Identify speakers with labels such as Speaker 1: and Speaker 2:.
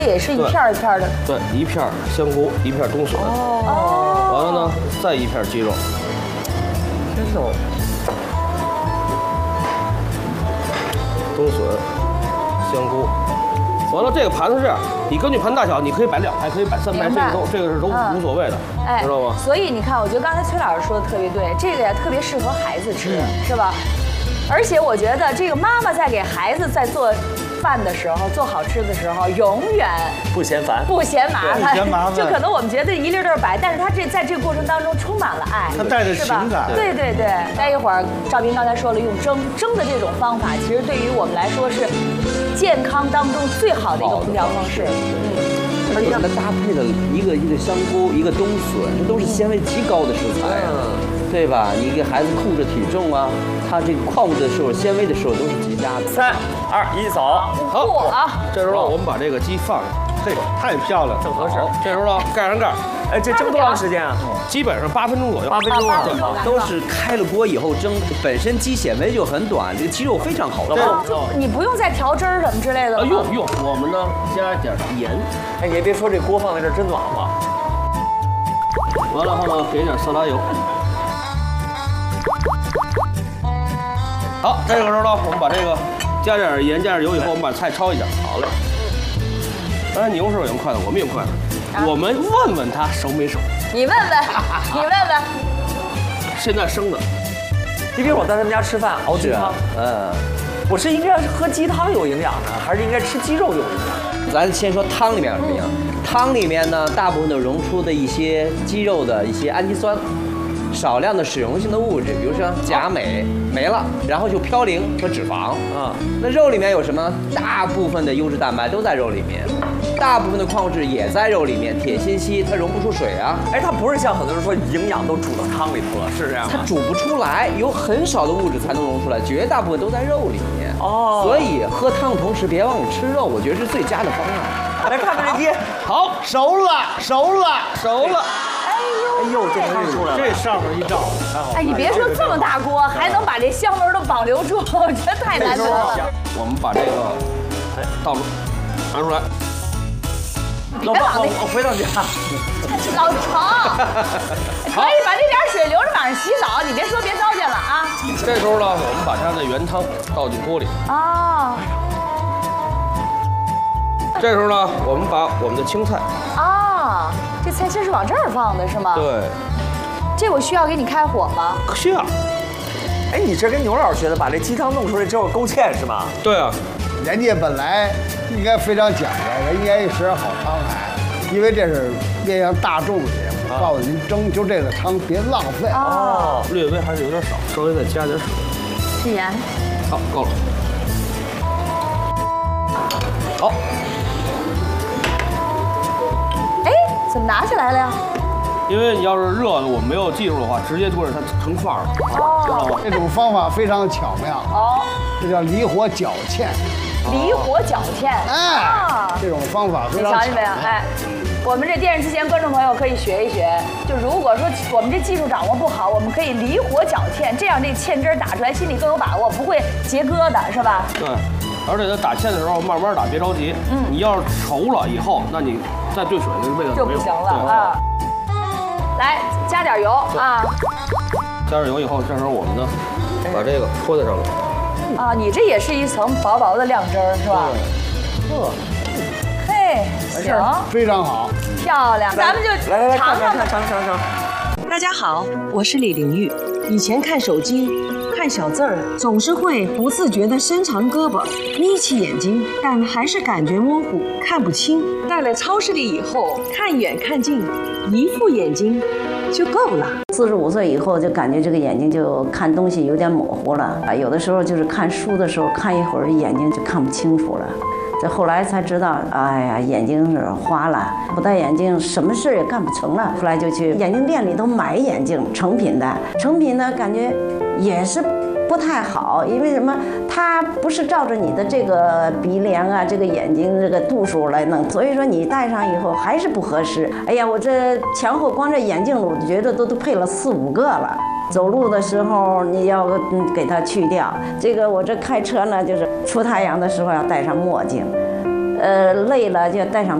Speaker 1: 也是一片一片的。
Speaker 2: 对，一片香菇，一片冬笋。哦。完了呢，再一片鸡肉。
Speaker 3: 真是哦。
Speaker 2: 冬笋、香菇。完了，这个盘子是这样，你根据盘大小，你可以摆2排，可以摆3排，这个是都无所谓的，知道吗？
Speaker 1: 所以你看，我觉得刚才崔老师说的特别对，这个呀特别适合孩子吃，是吧？而且我觉得这个妈妈在给孩子在做饭的时候，做好吃的时候，永远
Speaker 3: 不嫌烦，
Speaker 1: 不嫌麻烦，
Speaker 4: 不嫌麻烦。
Speaker 1: 就可能我们觉得一粒都是白，但是他在这个过程当中充满了爱，
Speaker 4: 他带着情感。
Speaker 1: 对对对。待一会儿，赵斌刚才说了，用蒸的这种方法，其实对于我们来说是健康当中最好的一个烹调方式。
Speaker 5: 而且它搭配的一个香菇，一个冬笋，这都是纤维极高的食材，对吧？你给孩子控制体重啊，它这个矿物的摄入、纤维的摄入都是极佳的。
Speaker 3: 3、2、1，走。
Speaker 2: 好，这时候我们把这个鸡放上，
Speaker 4: 嘿，太漂亮，
Speaker 3: 正合适。
Speaker 2: 这时候呢，盖上盖。
Speaker 3: 哎，这蒸多长时间啊？
Speaker 2: 基本上8分钟左右。
Speaker 3: 8分钟啊，
Speaker 5: 都是开了锅以后蒸，本身鸡纤维就很短，这个鸡肉非常好
Speaker 1: 就你不用再调汁儿什么之类的吗？
Speaker 2: 用，我们呢加点盐。
Speaker 3: 哎，也别说这锅放在这儿真暖和。
Speaker 2: 完了后呢，给点色拉油。好，这个时候呢，我们把这个加点盐，加点油以后，我们把菜焯一下。好嘞。哎，牛是用筷子，我们用筷子。我们问问他熟没熟？
Speaker 1: 你问问，你问问。
Speaker 2: 现在生的。
Speaker 3: 你比如我在他们家吃饭熬鸡汤，我是应该喝鸡汤有营养呢，还是应该吃鸡肉有营养？
Speaker 5: 咱先说汤里面什么样？汤里面呢，大部分都溶出的一些鸡肉的一些氨基酸，少量的水溶性的物质，比如说钾、镁没了，然后就嘌呤和脂肪啊。那肉里面有什么？大部分的优质蛋白都在肉里面，大部分的矿物质也在肉里面，铁、锌、硒它溶不出水啊。
Speaker 3: 哎，它不是像很多人说营养都煮到汤里头了，是这样吗？
Speaker 5: 它煮不出来，有很少的物质才能溶出来，绝大部分都在肉里面。哦，所以喝汤的同时别忘了吃肉，我觉得是最佳的方案。
Speaker 3: 来看看这鸡，
Speaker 2: 好，
Speaker 4: 熟了。
Speaker 3: 哎呦，这汤出来了，
Speaker 4: 这上面一照，太好了。
Speaker 1: 哎，你别说这么大锅，还能把这香味儿都保留住，我觉得太难得了。
Speaker 2: 我们把这个倒出，拿出来。
Speaker 3: 老爸，我回到家。
Speaker 1: 老程，可以把这点水留着晚上洗澡，你别说别糟践了啊。
Speaker 2: 这时候呢，我们把它的原汤倒进锅里。
Speaker 1: 哦。
Speaker 2: 这时候呢，我们把我们的青菜。
Speaker 1: 啊，这菜心是往这儿放的是吗？
Speaker 2: 对。
Speaker 1: 这我需要给你开火吗？
Speaker 2: 需要。
Speaker 3: 哎，你这跟牛老师学的，把这鸡汤弄出来之后勾芡是吗？
Speaker 2: 对啊。
Speaker 4: 人家本来应该非常讲究，人应该是好汤来，因为这是面向大众的节目，告诉您蒸就这个汤别浪费。
Speaker 1: 哦，
Speaker 2: 略微还是有点少，稍微再加点水。
Speaker 1: 是盐。
Speaker 2: 好，够了。好。
Speaker 1: 哎，怎么拿起来了呀？
Speaker 2: 因为你要是热的，我没有技术的话，直接炖它成块了，知道吗？
Speaker 4: 这种方法非常巧妙。哦，这叫离火绞芡。
Speaker 1: 离火绞芡。
Speaker 4: 哎，这种方法非常巧妙。
Speaker 1: 瞧见没有？哎，我们这电视机前观众朋友可以学一学。就如果说我们这技术掌握不好，我们可以离火绞芡，这样这芡汁打出来心里更有把握，不会结疙瘩，是吧？
Speaker 2: 对。而且它打芡的时候慢慢打，别着急。你要是稠了以后，那你再兑水，那个味道
Speaker 1: 就不行了啊。来，加点油啊！
Speaker 2: 加点油以后，这时候我们呢，把这个泼在上面。
Speaker 1: 啊，你这也是一层薄薄的酱汁儿是吧？嘿，行，
Speaker 4: 非常好，
Speaker 1: 漂亮，咱们就
Speaker 3: 来
Speaker 1: 尝尝。
Speaker 6: 大家好，我是李玲玉。以前看手机，看小字儿，总是会不自觉地伸长胳膊，眯起眼睛，但还是感觉模糊，看不清。到了超市里以后，看远看近，一副眼睛就够了。
Speaker 7: 45岁以后，就感觉这个眼睛就看东西有点模糊了，有的时候就是看书的时候，看一会儿眼睛就看不清楚了。这后来才知道，哎呀，眼睛是花了，不戴眼镜什么事也干不成了。后来就去眼镜店里头买眼镜，成品的。成品呢，感觉也是不太好，因为什么？它不是照着你的这个鼻梁啊，这个眼睛这个度数来弄，所以说你戴上以后还是不合适。哎呀，我这前后光这眼镜我觉得都配了4、5个了。走路的时候你要给它去掉。这个我这开车呢，就是出太阳的时候要戴上墨镜。 累了就戴上